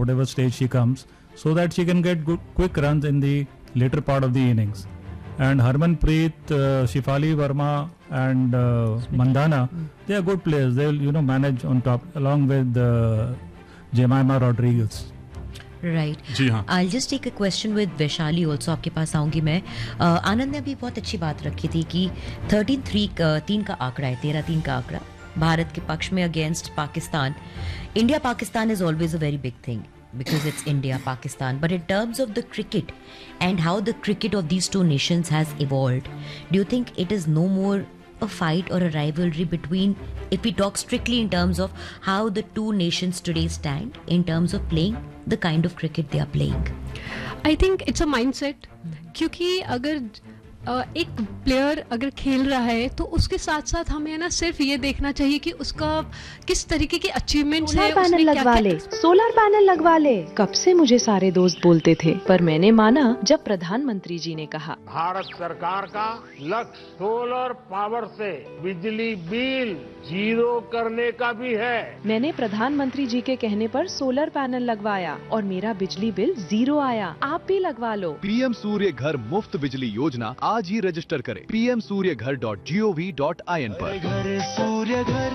whatever stage she comes, so that she can get good, quick runs in the later part of the innings. And Harmanpreet, Shifali Verma, and Mandana, they are good players. They will, manage on top along with Jemima Rodriguez. Right. जी हाँ. I'll just take a question with Vaishali also. आपके पास आऊंगी मैं. आनंद ने अभी बहुत अच्छी बात रखी थी कि 13-3 का आंकड़ा है, 13-3 का आंकड़ा भारत के पक्ष में against Pakistan. India Pakistan is always a very big thing because it's India Pakistan, but in terms of the cricket and how the cricket of these two nations has evolved, do you think it is no more a fight or a rivalry between, if we talk strictly in terms of how the two nations today stand in terms of playing the kind of cricket they are playing? I think it's a mindset. क्योंकि अगर एक player अगर खेल रहा है तो उसके साथ साथ हमें ना सिर्फ ये देखना चाहिए कि उसका किस तरीके की अचीवमेंट्स है. पैनल लगवा ले, सोलर पैनल लगवा ले. कब से मुझे सारे दोस्त बोलते थे, पर मैंने माना जब प्रधानमंत्री जी ने कहा. भारत सरकार का लक्ष्य सोलर पावर से बिजली बिल 0 करने का भी है. मैंने प्रधानमंत्री जी के कहने पर सोलर पैनल लगवाया और मेरा बिजली बिल 0 आया. आप भी लगवा लो. पीएम सूर्य घर मुफ्त बिजली योजना आज ही रजिस्टर करें pmsuryaghar.gov.in पर. घर सूर्य घर.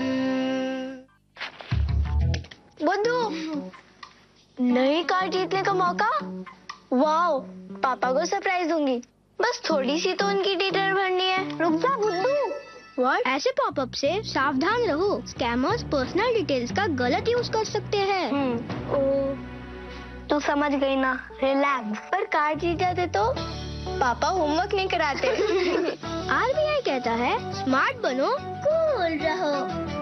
बुद्धू, नई कार जीतने का मौका. वाओ, पापा को सरप्राइज दूंगी. बस थोड़ी सी तो उनकी डिटेल भरनी है. रुक जा बुद्धू. व्हाट? ऐसे पॉपअप से सावधान रहो. स्कैमर्स पर्सनल डिटेल्स का गलत यूज कर सकते हैं. ओ, तू समझ गई ना. रिलैक्स. पर कार जीत जाते तो पापा होमवर्क नहीं कराते. आरबीआई कहता है स्मार्ट बनो, कूल रहो.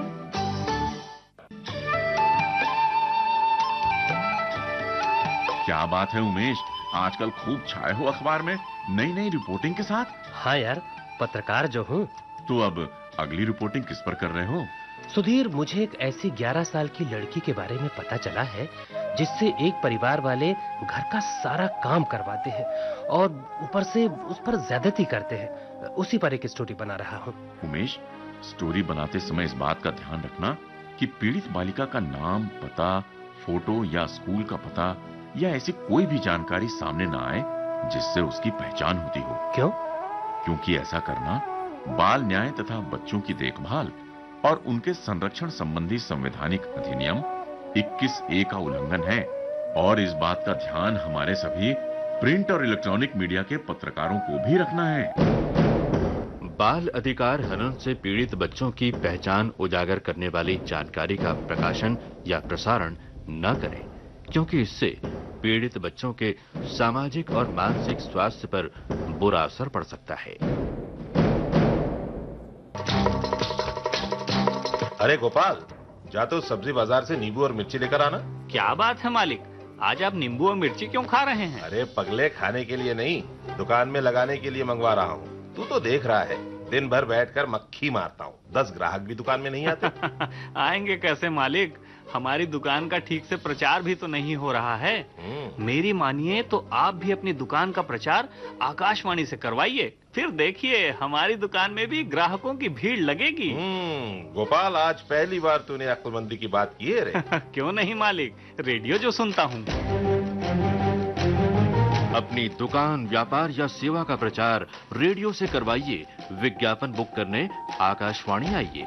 क्या बात है उमेश, आजकल खूब छाए हो अखबार में नई नई रिपोर्टिंग के साथ. हाँ यार, पत्रकार जो हूँ. तो अब अगली रिपोर्टिंग किस पर कर रहे हो? सुधीर, मुझे एक ऐसी 11 साल की लड़की के बारे में पता चला है जिससे एक परिवार वाले घर का सारा काम करवाते हैं और ऊपर से उस पर ज्यादती करते हैं. उसी पर एक स्टोरी बना रहा हूँ. उमेश, स्टोरी बनाते समय इस बात का ध्यान रखना कि पीड़ित बालिका का नाम, पता, फोटो या स्कूल का पता या ऐसी कोई भी जानकारी सामने न आए जिससे उसकी पहचान होती हो. क्यों? क्योंकि ऐसा करना बाल न्याय तथा बच्चों की देखभाल और उनके संरक्षण संबंधी संवैधानिक अधिनियम 21A का उल्लंघन है. और इस बात का ध्यान हमारे सभी प्रिंट और इलेक्ट्रॉनिक मीडिया के पत्रकारों को भी रखना है. बाल अधिकार हनन से पीड़ित बच्चों की पहचान उजागर करने वाली जानकारी का प्रकाशन या प्रसारण न करें, क्योंकि इससे पीड़ित बच्चों के सामाजिक और मानसिक स्वास्थ्य पर बुरा असर पड़ सकता है. अरे गोपाल, जा तो सब्जी बाजार से नींबू और मिर्ची लेकर आना. क्या बात है मालिक, आज आप नींबू और मिर्ची क्यों खा रहे हैं? अरे पगले, खाने के लिए नहीं, दुकान में लगाने के लिए मंगवा रहा हूँ. तू तो देख रहा है, दिन भर बैठकर मक्खी मारता हूँ. 10 ग्राहक भी दुकान में नहीं आते. आएंगे कैसे मालिक, हमारी दुकान का ठीक से प्रचार भी तो नहीं हो रहा है. मेरी मानिए तो आप भी अपनी दुकान का प्रचार आकाशवाणी से करवाइए, फिर देखिए हमारी दुकान में भी ग्राहकों की भीड़ लगेगी. गोपाल, आज पहली बार तूने अक्लमंदी की बात की है रे. क्यों नहीं मालिक, रेडियो जो सुनता हूँ. अपनी दुकान, व्यापार या सेवा का प्रचार रेडियो से करवाइए. विज्ञापन बुक करने आकाशवाणी आइए.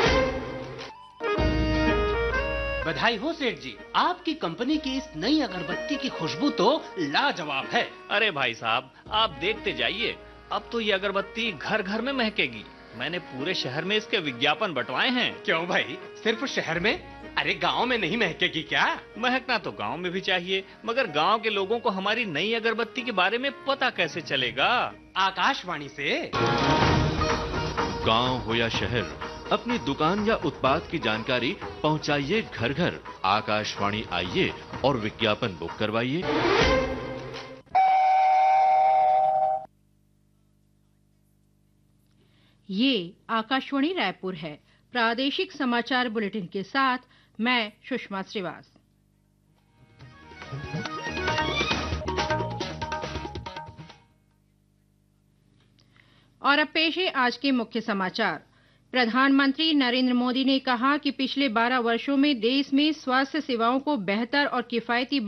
बधाई हो सेठ जी, आपकी कंपनी की इस नई अगरबत्ती की खुशबू तो लाजवाब है. अरे भाई साहब, आप देखते जाइए, अब तो ये अगरबत्ती घर घर में महकेगी. मैंने पूरे शहर में इसके विज्ञापन बंटवाए हैं. क्यों भाई, सिर्फ शहर में? अरे गांव में नहीं महकेगी क्या? महकना तो गांव में भी चाहिए, मगर गांव के लोगों को हमारी नई अगरबत्ती के बारे में पता कैसे चलेगा? आकाशवाणी से. गांव हो या शहर, अपनी दुकान या उत्पाद की जानकारी पहुंचाइए घर घर. आकाशवाणी आइए और विज्ञापन बुक करवाइए. ये आकाशवाणी रायपुर है. प्रादेशिक समाचार बुलेटिन के साथ मैं सुषमा श्रीवास. और अब पेश है आज के मुख्य समाचार. प्रधानमंत्री नरेंद्र मोदी ने कहा कि पिछले 12 वर्षों में देश में स्वास्थ्य सेवाओं को बेहतर और किफायती